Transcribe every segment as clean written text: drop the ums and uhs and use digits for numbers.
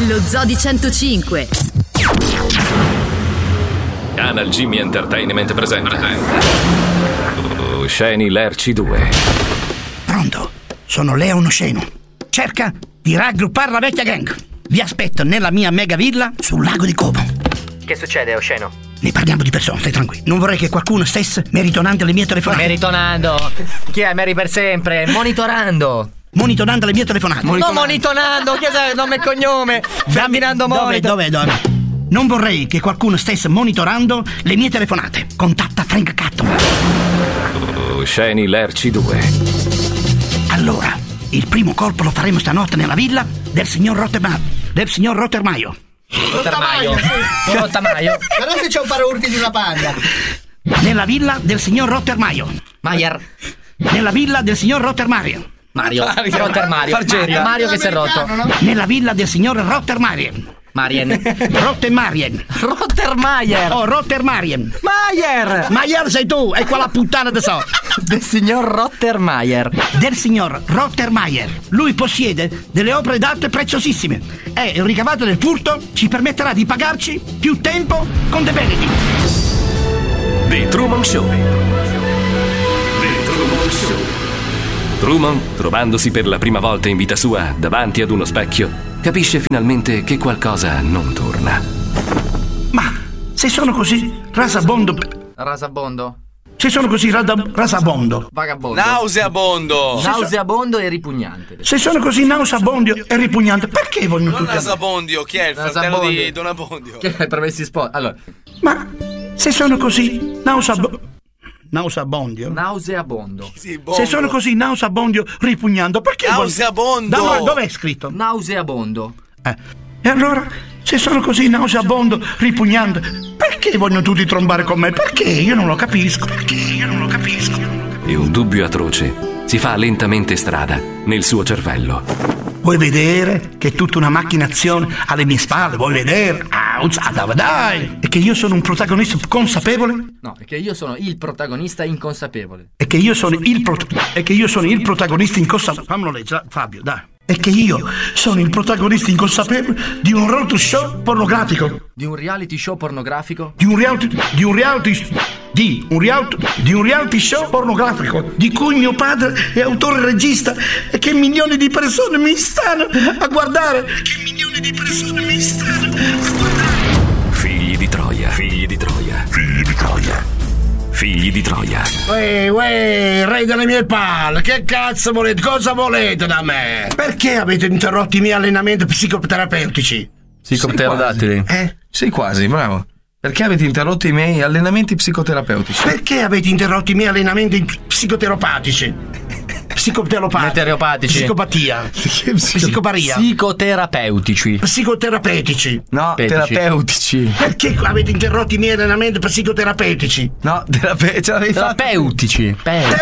Lo Zoo di 105. Canal Jimmy Entertainment presenta Osceni Lerci 2. Pronto? Sono Leon Osceno. Cerca di raggruppare la vecchia gang. Vi aspetto nella mia mega villa sul lago di Como. Che succede, Osceno? Ne parliamo di persona, stai tranquillo. Non vorrei che qualcuno stesse meritonando le mie telefonate. Meritonando? Chi è Meri per sempre? Monitorando. Monitorando le mie telefonate. Non monitorando, chi è nome e cognome? Camminando monitor. Dove? Non vorrei che qualcuno stesse monitorando le mie telefonate. Contatta Frank Catton. Osceni Lerci 2. Allora, il primo colpo lo faremo stanotte nella villa del signor Rottermaio. Rottamaio. Però se c'è un paraurti di una panda. Nella villa del signor Rottermaio. Maier. Nella villa del signor Rottermaio. Mario Fargetta. Mario che si è rotto. Nella villa del signor Rottermaio. Rottermarien. Oh, Rottermarien. Maier sei tu, è quella puttana de so. Del signor Rottermeier. Del signor Rottermeier. Lui possiede delle opere d'arte preziosissime e il ricavato del furto ci permetterà di pagarci più tempo con dei benefit. The Truman Show. Truman, trovandosi per la prima volta in vita sua davanti ad uno specchio, capisce finalmente che qualcosa non torna. Ma se sono così rasabondo. Se sono così rasabondo. Vagabondo. Nauseabondo. E ripugnante. Se sono così nauseabondo e ripugnante, perché vogliono tutti? Nasabondio, chi è il fratello di Don Abbondio? Che è promessi spot? Allora. Ma se sono così nauseabondo. Sì, Se sono così nauseabondo ripugnando, perché Nauseabondo. Dov'è scritto? Nauseabondo. E allora, se sono così nauseabondo ripugnando, perché vogliono tutti trombare con me? Perché? Io non lo capisco. E un dubbio atroce si fa lentamente strada nel suo cervello. Vuoi vedere che è tutta una macchinazione alle mie spalle? Vuoi vedere? Dai! E che io sono un protagonista consapevole? No, è che io sono il protagonista inconsapevole. E che io sono il protagonista inconsapevole. Fammelo leggere, Fabio, dai. E che io sono il protagonista inconsapevole di un reality show pornografico. Di un reality show pornografico? Di un reality show pornografico di cui mio padre è autore e regista e che milioni di persone mi stanno a guardare. Figli di Troia. Uè, re delle mie palle, che cazzo volete? Cosa volete da me? Perché avete interrotto i miei allenamenti psicoterapeutici? Psicopterodattili? Sì, quasi, bravo. Perché avete interrotto i miei allenamenti psicoterapeutici? Perché avete interrotto i miei allenamenti psicoterapatici? Meteoropatici. Psicopatia. Psicoparia. Psicoterapeutici. No, terapeutici. Perché avete interrotto i miei allenamenti psicoterapeutici? No, ce l'avevi fatto. Terapeutici.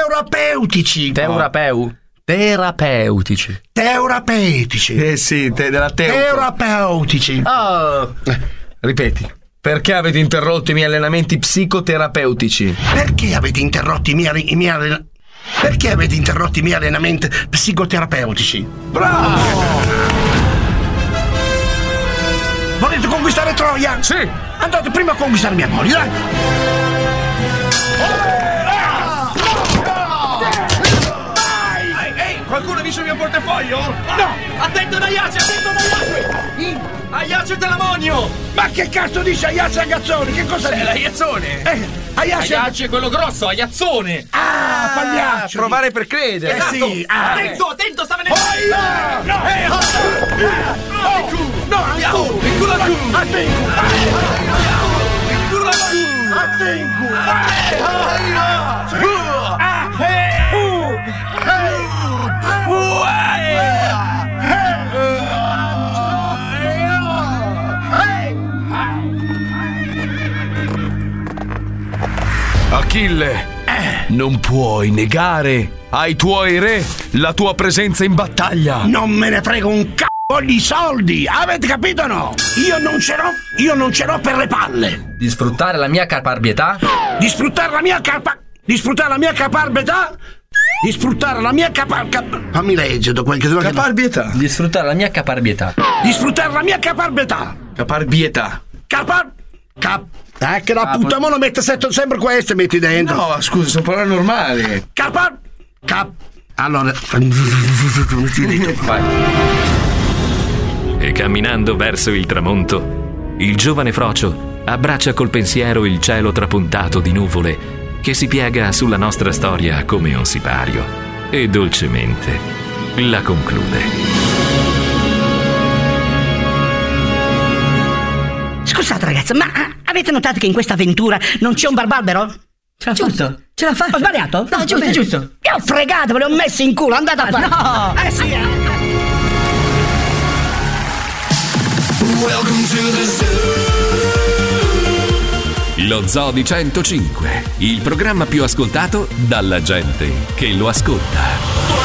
Sì, della terapeutici. Oh. Ripeti. Perché avete interrotto i miei allenamenti psicoterapeutici? Perché avete interrotto i miei allenamenti psicoterapeutici? Bravo! Volete conquistare Troia? Sì! Andate prima a conquistare mia moglie, dai! Ehi, qualcuno ha visto il mio portafoglio? No! Attento Ayace! Ayace dell'ammonio! Ma che cazzo dice Ayace Agazzoni? Che cosa dice? L'aiazzone! Ayace è quello grosso, Aiazzone! pagliaccio! Provare per credere! Esatto. Sì! Attento, sta venendo! Achille, non puoi negare ai tuoi re la tua presenza in battaglia. Non me ne frego un c***o di soldi, avete capito o no? Io non ce l'ho per le palle. Di sfruttare la mia caparbietà? Di sfruttare la mia caparbietà Di sfruttare la mia fammi leggere quel che sono. Caparbietà. Di sfruttare la mia caparbietà. Di sfruttare la mia caparbietà. Caparbietà. Che la puttana, mo lo mette sempre queste, metti dentro. No, scusa, sono parole normali. Allora. Vai. E camminando verso il tramonto, il giovane Frocio abbraccia col pensiero il cielo trapuntato di nuvole che si piega sulla nostra storia come un sipario e dolcemente la conclude. Scusate ragazzi, ma avete notato che in questa avventura non c'è un barbarbero? Giusto. Ce l'ha fatta. Ho sbagliato? No, giusto, giusto. Io ho fregato, ve li ho messi in culo, andate a fare. No. Sì. Lo Zoo di 105, il programma più ascoltato dalla gente che lo ascolta.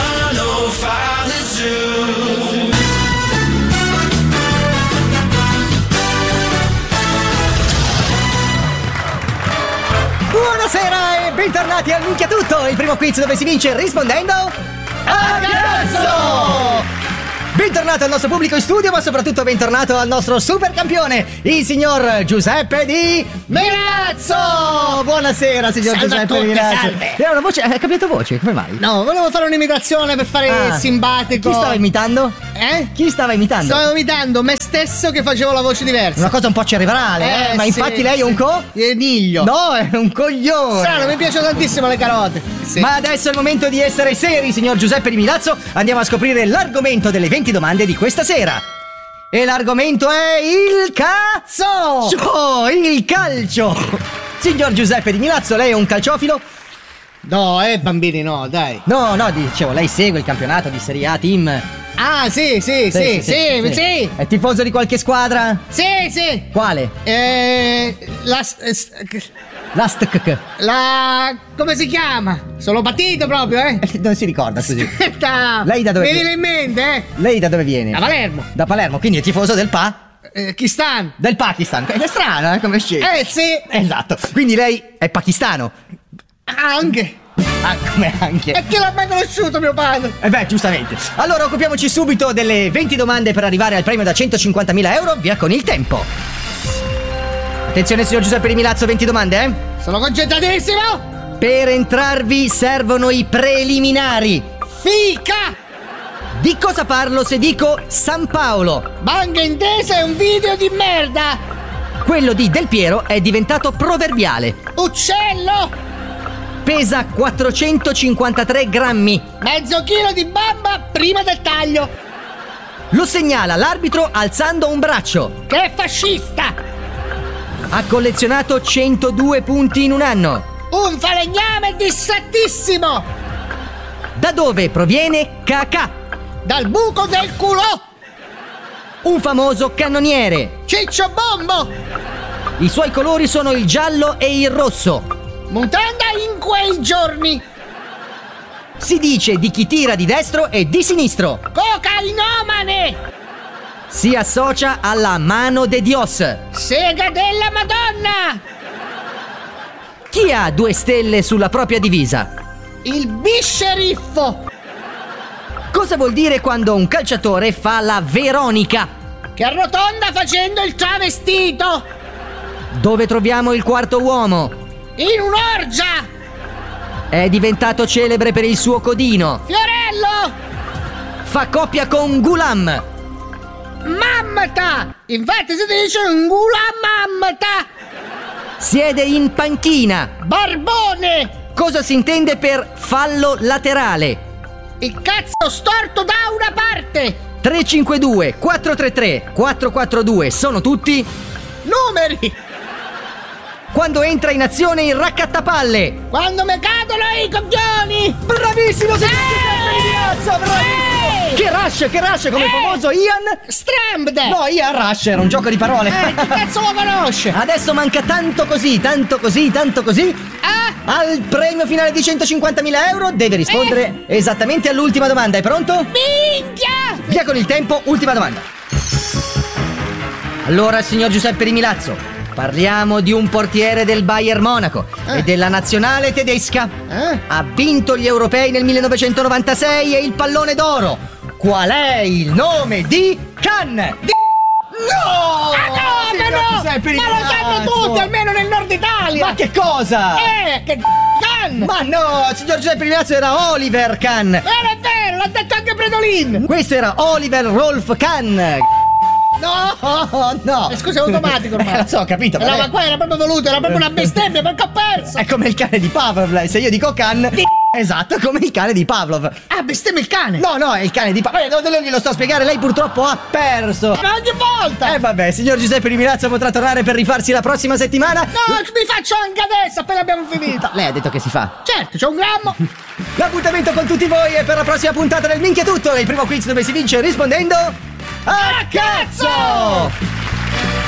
Buonasera e bentornati al Minchia Tutto, il primo quiz dove si vince rispondendo a cazzo! Bentornato al nostro pubblico in studio, ma soprattutto bentornato al nostro super campione, il signor Giuseppe Di Milazzo! Buonasera, signor Salve a Giuseppe tutti, Di Milazzo. salve. Era una voce, hai cambiato voce, come mai? No, volevo fare un'imitazione per fare simpatico. Chi stava imitando? Chi stava imitando? Stavo imitando me stesso che facevo la voce diversa. Una cosa un po' cerebrale, ma sì, infatti lei è un niglio. No, è un coglione! Strano, mi piacciono tantissimo le carote. Sì. Ma adesso è il momento di essere seri, signor Giuseppe Di Milazzo. Andiamo a scoprire l'argomento delle 20 domande di questa sera. E l'argomento è il cazzo! Il calcio! Signor Giuseppe Di Milazzo, lei è un calciofilo? No, bambini, no, dai. No, dicevo, lei segue il campionato di Serie A Team. Ah, sì. È tifoso di qualche squadra? Sì. Quale? Come si chiama? Sono partito proprio, Non si ricorda, scusi. Aspetta. Lei da dove mi viene? viene in mente, Lei da dove viene? Da Palermo. Da Palermo, quindi è tifoso del Pakistan. Del Pakistan. È strano, come sceglie? Sì. Esatto. Quindi lei è pakistano. Anche. Come anche? E chi l'ha mai conosciuto mio padre? Giustamente. Allora occupiamoci subito delle 20 domande per arrivare al premio da 150.000 euro. Via con il tempo. Attenzione, signor Giuseppe Di Milazzo, 20 domande, Sono concentratissimo. Per entrarvi servono i preliminari. Fica. Di cosa parlo se dico San Paolo? Banca Intesa è un video di merda. Quello di Del Piero è diventato proverbiale. Uccello. Pesa 453 grammi. Mezzo chilo di bamba prima del taglio. Lo segnala l'arbitro alzando un braccio. Che è fascista. Ha collezionato 102 punti in un anno. Un falegname dissattissimo. Da dove proviene Cacà? Dal buco del culo. Un famoso cannoniere. Ciccio Bombo. I suoi colori sono il giallo e il rosso. Mutanda in quei giorni. Si dice di chi tira di destro e di sinistro. Cocainomane. Si associa alla mano de Dios. Sega della Madonna. Chi ha 2 stelle sulla propria divisa? Il bisceriffo. Cosa vuol dire quando un calciatore fa la Veronica? Che arrotonda facendo il travestito. Dove troviamo il quarto uomo? In un'orgia. È diventato celebre per il suo codino. Fiorello. Fa coppia con Gulam. Mammata. Infatti si dice Gulam mammata. Siede in panchina. Barbone. Cosa si intende per fallo laterale? Il cazzo storto da una parte. 352 433 442 sono tutti numeri. Quando entra in azione il raccattapalle. Quando mi cadono i coglioni. Bravissimo, signor Giuseppe Di Milazzo, bravissimo. Che rush come il famoso Ian Strambed. No, Ian Rush era un gioco di parole. Che cazzo lo conosce? Adesso manca tanto così al premio finale di 150.000 euro. Deve rispondere esattamente all'ultima domanda. È pronto? Minchia. Via con il tempo, ultima domanda. Allora, signor Giuseppe Di Milazzo, Parliamo di un portiere del Bayern Monaco e della nazionale tedesca. Ha vinto gli europei nel 1996 e il pallone d'oro. Qual è il nome di Can? No! Ma lo sanno tutti, almeno nel nord Italia! Ma che cosa? Che Can! Ma no, signor Giuseppe Rinaldo, era Oliver Kahn. Non è vero, l'ha detto anche Predolin! Questo era Oliver Rolf Kahn. No! Scusa, è automatico ormai. Lo so, ho capito. No, ma qua era proprio voluto, era proprio una bestemmia perché ho perso! È come il cane di Pavlov, se io dico Kahn. Esatto, come il cane di Pavlov. Ah, bestemmia il cane! No, è il cane di Pavlov. Non glielo sto a spiegare, lei purtroppo ha perso. Ma ogni volta! Vabbè, signor Giuseppe Riminazzo potrà tornare per rifarsi la prossima settimana. No, mi faccio anche adesso, appena abbiamo finito! Lei ha detto che si fa. Certo, c'è un grammo! L'appuntamento con tutti voi è per la prossima puntata del Minchia Tutto, il primo quiz dove si vince rispondendo a cazzo!